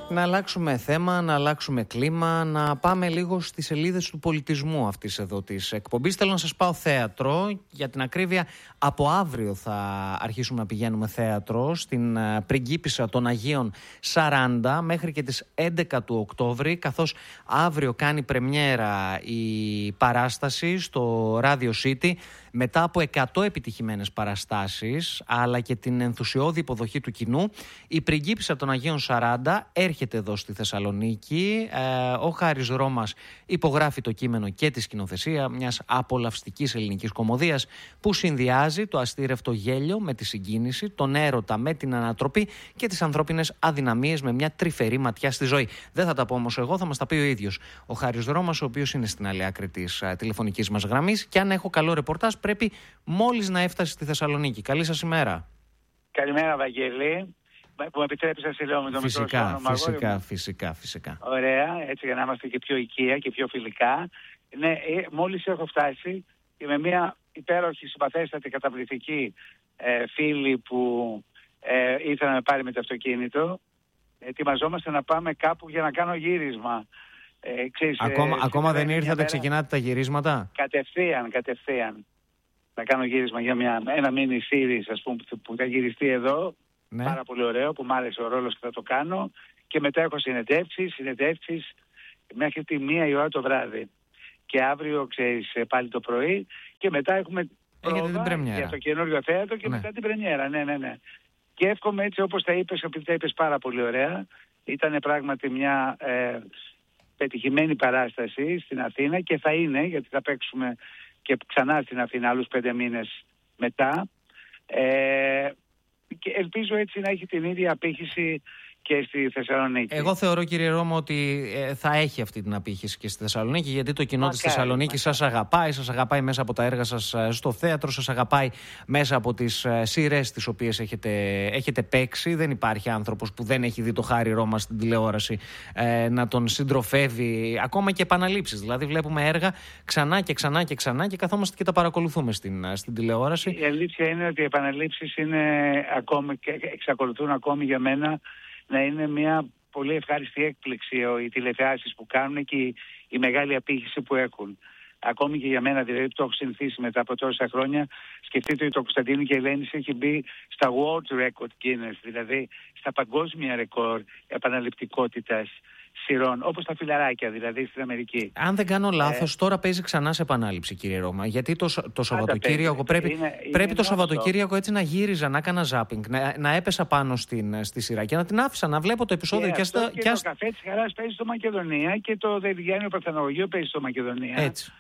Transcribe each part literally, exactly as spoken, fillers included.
Να αλλάξουμε θέμα, να αλλάξουμε κλίμα, να πάμε λίγο στις σελίδες του πολιτισμού αυτής εδώ της εκπομπής. Θέλω να σας πάω θέατρο. Για την ακρίβεια, από αύριο θα αρχίσουμε να πηγαίνουμε θέατρο στην Πριγκίπισσα των Αγίων σαράντα μέχρι και τις έντεκα του Οκτώβρη, καθώς αύριο κάνει πρεμιέρα η παράσταση στο Radio City μετά από εκατό επιτυχημένες παραστάσεις αλλά και την ενθουσιώδη υποδοχή του κοινού. Η Πριγκίπισσα των Αγίων σαράντα έρχεται εδώ στη Θεσσαλονίκη. Ε, ο Χάρης Ρώμας υπογράφει το κείμενο και τη σκηνοθεσία μιας απολαυστικής ελληνικής κωμωδίας που συνδυάζει το αστήρευτο γέλιο με τη συγκίνηση, τον έρωτα με την ανατροπή και τις ανθρώπινες αδυναμίες με μια τρυφερή ματιά στη ζωή. Δεν θα τα πω όμως εγώ, θα μας τα πει ο ίδιος ο Χάρης Ρώμας, ο οποίος είναι στην άλλη άκρη της uh, τηλεφωνικής μας γραμμής, και αν έχω καλό ρεπορτάζ πρέπει μόλις να έφτασε στη Θεσσαλονίκη. Καλή σας ημέρα. Καλημέρα, Βαγγέλη. Που με επιτρέπεις να σε λέω με το μικρό σου όνομα. Φυσικά, φυσικά, φυσικά. Ωραία, έτσι για να είμαστε και πιο οικεία και πιο φιλικά. Ναι, μόλις έχω φτάσει και με μια υπέροχη, συμπαθέστατη, καταπληκτική ε, φίλη που ε, ήθελα να με πάρει με το αυτοκίνητο. Ετοιμαζόμαστε να πάμε κάπου για να κάνω γύρισμα. Ε, ξέρεις, ακόμα ε, ακόμα δεν ήρθατε, μέρα... ξεκινάτε τα γυρίσματα? Κατευθείαν, κατευθείαν. Θα κάνω γύρισμα για μια, ένα mini series, ας πούμε, που θα γυριστεί εδώ. Ναι. Πάρα πολύ ωραίο, που μου άρεσε ο ρόλος και θα το κάνω. Και μετά έχω συνεντεύξεις, συνεντεύξεις μέχρι τη μία η ώρα το βράδυ. Και αύριο, ξέρεις, πάλι το πρωί. Και μετά έχουμε πρόβα για το καινούριο θέατρο και ναι. μετά την πρεμιέρα. Ναι, ναι, ναι. Και εύχομαι έτσι όπως τα είπες, επειδή τα είπες πάρα πολύ ωραία. Ήταν πράγματι μια ε, πετυχημένη παράσταση στην Αθήνα και θα είναι, γιατί θα παίξουμε και ξανά στην Αθήνα άλλους πέντε μήνες μετά. Ε, και ελπίζω έτσι να έχει την ίδια απήχηση και στη Θεσσαλονίκη. Εγώ θεωρώ, κύριε Ρώμα, ότι ε, θα έχει αυτή την απήχηση και στη Θεσσαλονίκη, γιατί το κοινό της Θεσσαλονίκης σας αγαπάει, σας αγαπάει μέσα από τα έργα σας στο θέατρο, σας αγαπάει μέσα από τις ε, σειρές τις οποίες έχετε, έχετε παίξει. Δεν υπάρχει άνθρωπος που δεν έχει δει το Χάρη Ρώμα στην τηλεόραση ε, να τον συντροφεύει, ακόμα και επαναλήψεις. Δηλαδή βλέπουμε έργα ξανά και ξανά και ξανά και καθόμαστε και τα παρακολουθούμε στην, στην τηλεόραση. Η αλήθεια είναι ότι οι επαναλήψεις είναι ακόμη και εξακολουθούν ακόμη για μένα να είναι μια πολύ ευχάριστη έκπληξη οι τηλεθεάσεις που κάνουν και η, η μεγάλη απήχηση που έχουν. Ακόμη και για μένα, δηλαδή, το έχω συνηθίσει μετά από τόσα χρόνια. Σκεφτείτε ότι το Κωνσταντίνου και η Ελένη έχει μπει στα World Record Guinness, δηλαδή στα παγκόσμια ρεκόρ επαναληπτικότητας σειρών, όπως τα φιλαράκια δηλαδή στην Αμερική. Αν δεν κάνω λάθος, ε, τώρα παίζει ξανά σε επανάληψη, κύριε Ρώμα. Γιατί το, το Σαββατοκύριακο πρέπει, είναι, πρέπει είναι το Σαββατοκύριακο έτσι να γύριζα, να έκανα ζάπινγκ, να, να έπεσα πάνω στην, στη σειρά και να την άφησα να βλέπω το επεισόδιο. Και, και, αυτό αστα, και, και το καφέ της Χαράς παίζει στο Μακεδονία και το Δελγιάννιο Παρθενογείο παίζει στο Μακεδονία. Έτσι.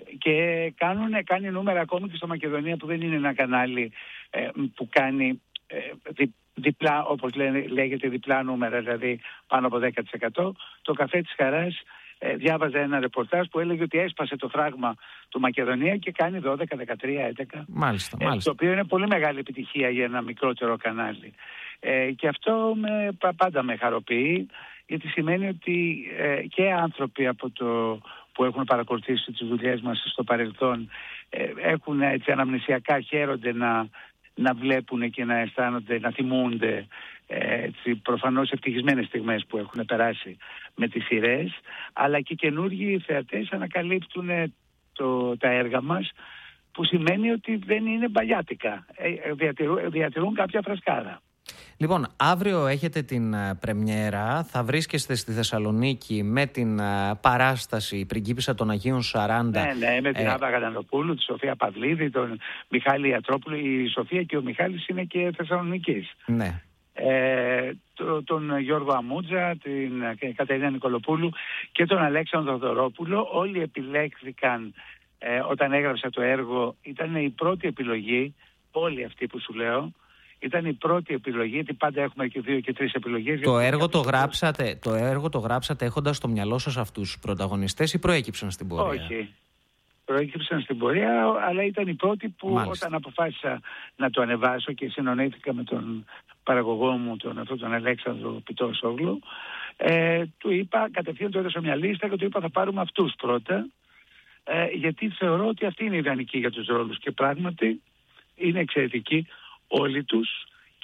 Και κάνουν, κάνει νούμερα ακόμη και στο Μακεδονία, που δεν είναι ένα κανάλι ε, που κάνει ε, δι, διπλά, όπως λένε, λέγεται διπλά νούμερα, δηλαδή πάνω από δέκα τοις εκατό. Το Καφέ της Χαράς ε, διάβαζα ένα ρεπορτάζ που έλεγε ότι έσπασε το φράγμα του Μακεδονία και κάνει δώδεκα, δεκατρία, έντεκα. Μάλιστα, ε, μάλιστα. Το οποίο είναι πολύ μεγάλη επιτυχία για ένα μικρότερο κανάλι. Ε, και αυτό με, πάντα με χαροποιεί, γιατί σημαίνει ότι ε, και άνθρωποι από το, που έχουν παρακολουθήσει τις δουλειές μας στο παρελθόν ε, έχουν έτσι αναμνησιακά, χαίρονται να, να βλέπουν και να αισθάνονται, να θυμούνται ε, έτσι, προφανώς ευτυχισμένες στιγμές που έχουν περάσει με τις σειρές, αλλά και καινούργιοι θεατές ανακαλύπτουν το, τα έργα μας, που σημαίνει ότι δεν είναι μπαλιάτικα, ε, διατηρούν, διατηρούν κάποια φρασκάρα. Λοιπόν, αύριο έχετε την uh, πρεμιέρα, θα βρίσκεστε στη Θεσσαλονίκη με την uh, παράσταση Πριγκίπισσα των Αγίων σαράντα. Ναι, ναι, με την ε... Άβα Γαλανοπούλου, τη Σοφία Παυλίδη, τον Μιχάλη Ιατρόπουλο. Η Σοφία και ο Μιχάλης είναι και Θεσσαλονικής. Ναι. Ε, το, τον Γιώργο Αμούτζα, την ε, Κατερίνα Νικολοπούλου και τον Αλέξανδρο Δωρόπουλο. Όλοι επιλέχθηκαν ε, όταν έγραψα το έργο. Ήταν η πρώτη επιλογή, όλοι αυτοί που σου λέω. Ήταν η πρώτη επιλογή, γιατί πάντα έχουμε και δύο και τρεις επιλογές. Το έργο το, γράψατε, το έργο το γράψατε έχοντας στο μυαλό σας αυτούς τους πρωταγωνιστές ή προέκυψαν στην πορεία? Όχι. Προέκυψαν στην πορεία, αλλά ήταν η πρώτη που Μάλιστα. Όταν αποφάσισα να το ανεβάσω και συνονέθηκα με τον παραγωγό μου, τον, αυτόν τον Αλέξανδρο Πιτόσογλου, ε, του είπα, κατευθείαν του έδωσα μια λίστα και του είπα θα πάρουμε αυτούς πρώτα, ε, γιατί θεωρώ ότι αυτή είναι ιδανική για τους ρόλους και πράγματι είναι εξαιρετική όλοι τους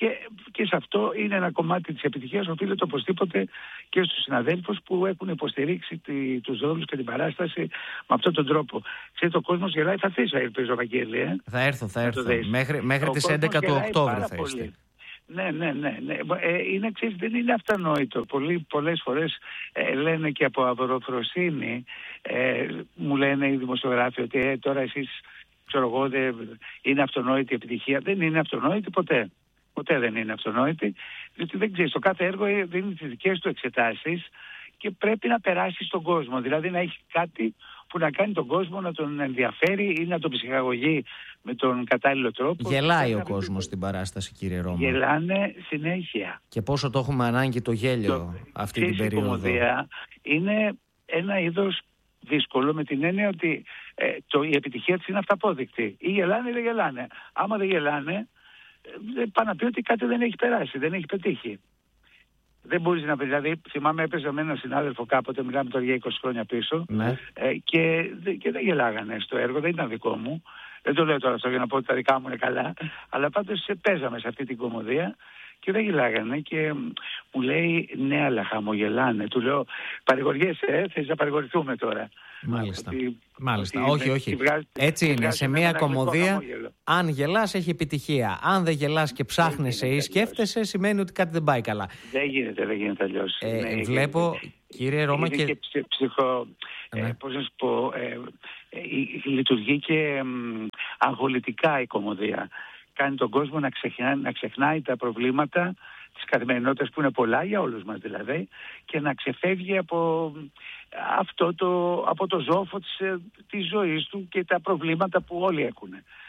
Και, και σε αυτό είναι ένα κομμάτι της επιτυχίας, οφείλεται οπωσδήποτε και στους συναδέλφους που έχουν υποστηρίξει τη, τους ρόλους και την παράσταση με αυτόν τον τρόπο. Ξέρετε, ο κόσμος γελάει, θα θες, ελπίζω, Βαγγέλη. Ε? Θα έρθω, θα έρθω. Μέχρι, μέχρι τις έντεκα του Οκτώβρη θα είστε. Ναι, ναι, ναι. ναι. Ε, είναι, ξέρεις, δεν είναι αυτονόητο. Πολλοί, πολλές φορές ε, λένε και από αυροφροσύνη, ε, μου λένε οι δημοσιογράφοι ότι ε, τώρα εσείς, ξέρω εγώ, δεν είναι αυτονόητη η επιτυχία. Δεν είναι αυτονόητη ποτέ. Ποτέ δεν είναι αυτονόητη, διότι δεν ξέρεις, το κάθε έργο δίνει τις δικές του εξετάσεις και πρέπει να περάσει στον κόσμο. Δηλαδή να έχει κάτι που να κάνει τον κόσμο να τον ενδιαφέρει ή να τον ψυχαγωγεί με τον κατάλληλο τρόπο. Γελάει ο κόσμος στην παράσταση, κύριε Ρώμα. Γελάνε συνέχεια. Και πόσο το έχουμε ανάγκη το γέλιο το, αυτή την περίοδο. Η κομμωδία είναι ένα είδος δύσκολο με την έννοια ότι ε, το, η επιτυχία της είναι αυταπόδεικτη. Ή γελάνε ή δεν γελάνε. Άμα δεν γελάνε, πάνε να πει ότι κάτι δεν έχει περάσει, δεν έχει πετύχει. Δεν μπορείς να πει, δηλαδή θυμάμαι έπαιζα με έναν συνάδελφο κάποτε, μιλάμε τώρα για είκοσι χρόνια πίσω, ναι. ε, και, και δεν γελάγανε στο έργο, δεν ήταν δικό μου. Δεν το λέω τώρα αυτό για να πω ότι τα δικά μου είναι καλά, αλλά πάντως παίζαμε σε αυτή την κομμωδία και δεν γελάγανε και μου λέει ναι, αλλά χαμογελάνε. Του λέω παρηγοριέσαι, ε, θες να παρηγορηθούμε τώρα. Μάλιστα. Ότι, Μάλιστα. Ότι όχι, με, όχι. Βγάζει, έτσι είναι. Σε μια κομμωδία, αν γελάς, έχει επιτυχία. Αν δεν γελάς και ψάχνεσαι ή σκέφτεσαι, αλλιώς. Σημαίνει ότι κάτι δεν πάει καλά. Δεν γίνεται, δεν γίνεται αλλιώς. Ε, ναι, βλέπω, γίνεται. Κύριε Ρώμα, και. και ψυχο, ναι. ε, πώς να σου πω, ε, ε, ε, λειτουργεί και ε, αγχολητικά η κομμωδία. Κάνει τον κόσμο να ξεχνάει, να ξεχνάει τα προβλήματα της καθημερινότητας που είναι πολλά για όλους μας δηλαδή και να ξεφεύγει από αυτό το, από το ζόφο της, της ζωής του και τα προβλήματα που όλοι έχουν.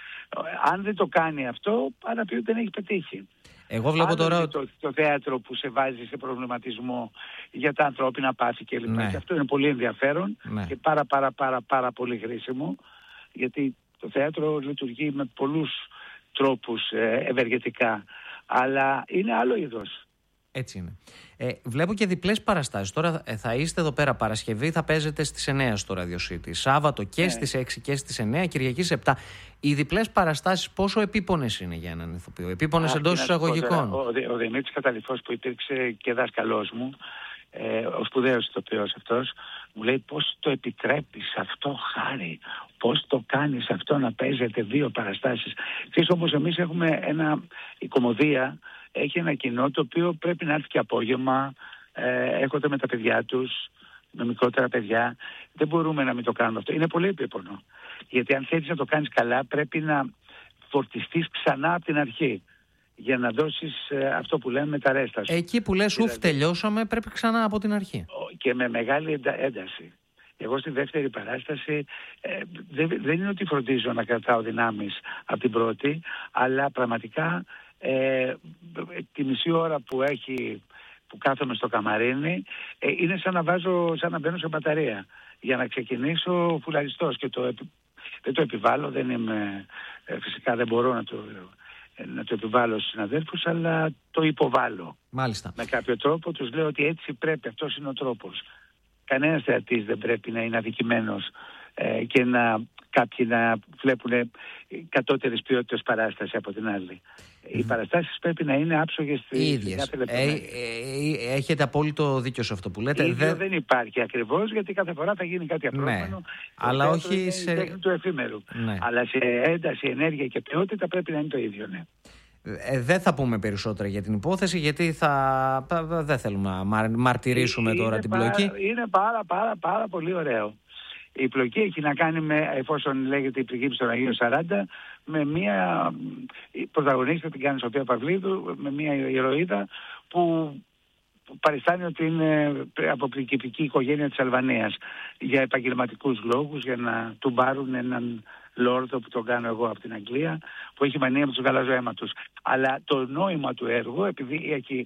Αν δεν το κάνει αυτό, άρα πει ότι δεν έχει πετύχει. Εγώ βλέπω τώρα το, το θέατρο που σε βάζει σε προβληματισμό για τα ανθρώπινα πάθη κλπ. Ναι. Και αυτό είναι πολύ ενδιαφέρον ναι. και πάρα πάρα πάρα πάρα πολύ χρήσιμο, γιατί το θέατρο λειτουργεί με πολλούς τρόπους ε, ευεργετικά, αλλά είναι άλλο είδος. Έτσι είναι. Ε, βλέπω και διπλές παραστάσεις. Τώρα ε, θα είστε εδώ πέρα Παρασκευή, θα παίζετε στις εννιά στο Radio City. Σάββατο και ναι. στις έξι και στις εννιά, Κυριακή στις επτά. Οι διπλές παραστάσεις πόσο επίπονες είναι για έναν ηθοποιό? Επίπονες εντός εισαγωγικών. Ο, ο, ο Δημήτρης Καταληφός που υπήρξε και δάσκαλός μου, ε, ο σπουδαίος ηθοποιός αυτός, μου λέει πώς το επιτρέπεις αυτό, Χάρη, πώς το κάνεις αυτό να παίζετε δύο παραστάσεις. Ξέρεις, όμως εμείς έχουμε ένα, η κομμωδία έχει ένα κοινό το οποίο πρέπει να έρθει και απόγευμα, ε, έρχονται με τα παιδιά τους, με μικρότερα παιδιά. Δεν μπορούμε να μην το κάνουμε αυτό. Είναι πολύ επίπονο. Γιατί αν θέλεις να το κάνεις καλά πρέπει να φορτιστείς ξανά από την αρχή για να δώσεις ε, αυτό που λέμε τα ρέστα σου. Εκεί που λες δηλαδή, ουφ τελειώσαμε, πρέπει ξανά από την αρχή. Και με μεγάλη ένταση. Εγώ στη δεύτερη παράσταση ε, δεν, δεν είναι ότι φροντίζω να κρατάω δυνάμεις από την πρώτη, αλλά πραγματικά ε, τη μισή ώρα που έχει που κάθομαι στο καμαρίνι ε, είναι σαν να βάζω, σαν να μπαίνω σε μπαταρία για να ξεκινήσω φουλαριστός και το, δεν το επιβάλλω, δεν είμαι, ε, φυσικά δεν μπορώ να το, ε, να το επιβάλλω στους συναδέλφους, αλλά το υποβάλλω. Μάλιστα. Με κάποιο τρόπο τους λέω ότι έτσι πρέπει, αυτός είναι ο τρόπος. Κανένας θεατής δεν πρέπει να είναι αδικημένος ε, και να κάποιοι να βλέπουν κατώτερες ποιότητες παράσταση από την άλλη. Mm. Οι παραστάσεις πρέπει να είναι άψογες στη κάθε λεπτομέρεια. Ε, ε, έχετε απόλυτο δίκιο σε αυτό που λέτε. Ίδιο δεν... δεν υπάρχει ακριβώς, γιατί κάθε φορά θα γίνει κάτι απρόβλεπτο. Ναι. Αλλά όχι σε... τέχνη του εφήμερου. Ναι. Αλλά σε ένταση, ενέργεια και ποιότητα πρέπει να είναι το ίδιο, ναι. Ε, δεν θα πούμε περισσότερα για την υπόθεση, γιατί θα... δεν θέλουμε να μαρτυρήσουμε είναι τώρα την πάρα, πλοκή. Είναι πάρα πάρα πάρα πολύ ωραίο. Η πλοκή έχει να κάνει με, εφόσον λέγεται η πηγή στον Αγίο Σαράντα, με μια πρωταγωνίστρια, την κάνει Σοφία Παυλίδου, με μια ηρωίδα που, που παριστάνει ότι είναι από πριγκιπική οικογένεια της Αλβανίας για επαγγελματικούς λόγους, για να του πάρουν έναν λόρδο που τον κάνω εγώ από την Αγγλία, που έχει μανία με τους γαλαζοαίματους. Αλλά το νόημα του έργου, επειδή έχει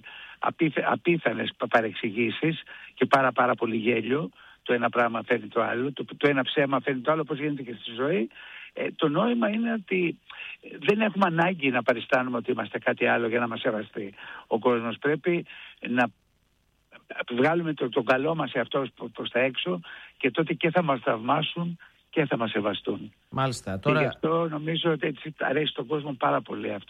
απίθανες παρεξηγήσεις και πάρα πάρα πολύ γέλιο, το ένα πράγμα φέρνει το άλλο, το, το ένα ψέμα φέρνει το άλλο, όπως γίνεται και στη ζωή. Ε, το νόημα είναι ότι δεν έχουμε ανάγκη να παριστάνουμε ότι είμαστε κάτι άλλο για να μας σεβαστεί ο κόσμος. Πρέπει να βγάλουμε το, το καλό μας σε αυτό προς τα έξω και τότε και θα μας θαυμάσουν και θα μας σεβαστούν. Μάλιστα. Τώρα... Και γι' αυτό νομίζω ότι έτσι αρέσει τον κόσμο πάρα πολύ αυτό.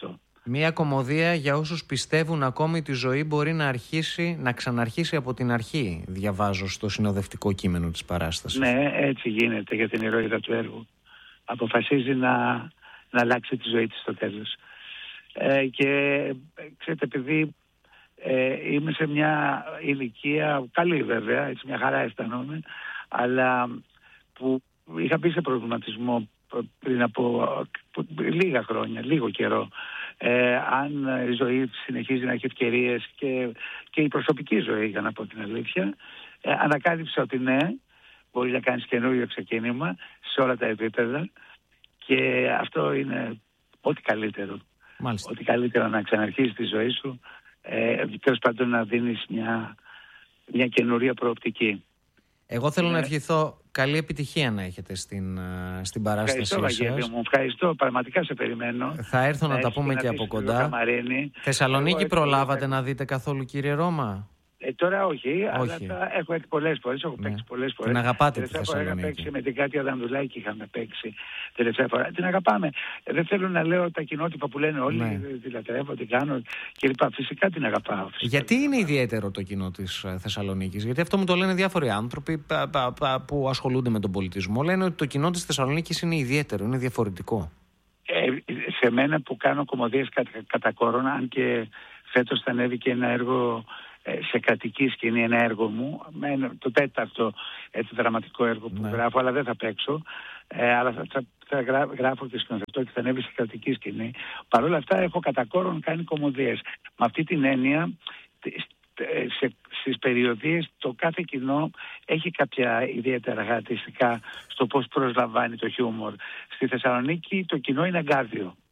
Μία κωμωδία για όσους πιστεύουν ακόμη τη ζωή μπορεί να αρχίσει, να ξαναρχίσει από την αρχή, διαβάζω στο συνοδευτικό κείμενο της παράστασης. Ναι, έτσι γίνεται για την ηρωίδα του έργου. Αποφασίζει να, να αλλάξει τη ζωή της στο τέλος. Ε, και ξέρετε, επειδή ε, είμαι σε μια ηλικία καλή βέβαια, έτσι μια χαρά αισθανόμαι, αλλά που είχα μπει σε προβληματισμό πριν από λίγα χρόνια, λίγο καιρό, ε, αν η ζωή συνεχίζει να έχει ευκαιρίες και, και η προσωπική ζωή, για να πω την αλήθεια, ε, ανακάλυψα ότι ναι, μπορεί να κάνεις καινούριο ξεκίνημα σε όλα τα επίπεδα και αυτό είναι ό,τι καλύτερο. Μάλιστα. Ό,τι καλύτερο να ξαναρχίσεις τη ζωή σου, ε, τέλος πάντων να δίνεις μια, μια καινούρια προοπτική. Εγώ θέλω ε, να ευχηθώ καλή επιτυχία να έχετε στην, στην παράστασή σας. Ευχαριστώ, Βαγγέλη μου. Ευχαριστώ. Πραγματικά σε περιμένω. Θα έρθω να, να τα πούμε και από κοντά. Θεσσαλονίκη προλάβατε να δείτε καθόλου, κύριε Ρώμα? Ε, τώρα όχι, όχι, αλλά θα έχω έρθει πολλές φορές, έχω παίξει ναι. πολλές φορές. Την αγαπάτε τη Θεσσαλονίκη? Θεσσαλονίκη? Είχα παίξει με την Κάτια Δανδουλάκη, είχαμε παίξει τελευταία φορά. Την αγαπάμε. Ε, δεν θέλω να λέω τα κοινότυπα που λένε όλοι, ναι. τη λατρεύω, την κάνω κλπ. Φυσικά την αγαπάω. Φυσικά. Γιατί είναι ιδιαίτερο το κοινό της Θεσσαλονίκης? Γιατί αυτό μου το λένε διάφοροι άνθρωποι πα, πα, πα, που ασχολούνται με τον πολιτισμό. Λένε ότι το κοινό της Θεσσαλονίκης είναι ιδιαίτερο, είναι διαφορετικό. Ε, σε μένα που κάνω κωμωδίες κατά, κατά κόρονα, αν και φέτος θα ανέβει και ένα έργο σε κρατική σκηνή, ένα έργο μου, με το τέταρτο έτσι, δραματικό έργο που ναι. γράφω, αλλά δεν θα παίξω, ε, αλλά θα, θα, θα γρά, γράφω και σκηνοθετώ και θα ανέβει σε κρατική σκηνή. Παρ' όλα αυτά έχω κατά κόρον κάνει κωμωδίες. Με αυτή την έννοια, σε, στις περιοδίες το κάθε κοινό έχει κάποια ιδιαίτερα χαρακτηριστικά στο πώς προσλαμβάνει το χιούμορ. Στη Θεσσαλονίκη το κοινό είναι αγκάρδιο.